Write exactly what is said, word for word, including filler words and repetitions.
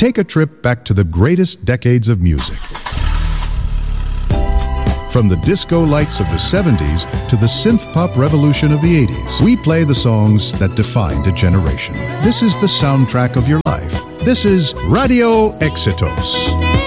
Take a trip back to the greatest decades of music. From the disco lights of the seventies to the synth-pop revolution of the eighties, we play the songs that defined a generation. This is the soundtrack of your life. This is Radio Éxitos.